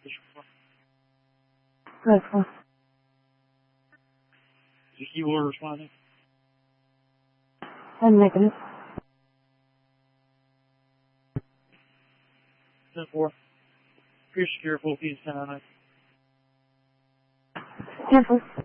Grateful. Is your keyword responding? And negative. 10-4. Appears secure, full feed, 10-9. Careful.